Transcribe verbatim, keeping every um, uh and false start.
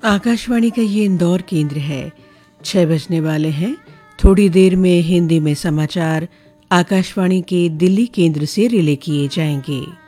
आकाशवाणी का ये इंदौर केंद्र है। छः बजने वाले हैं। थोड़ी देर में हिंदी में समाचार आकाशवाणी के दिल्ली केंद्र से रिले किए जाएंगे।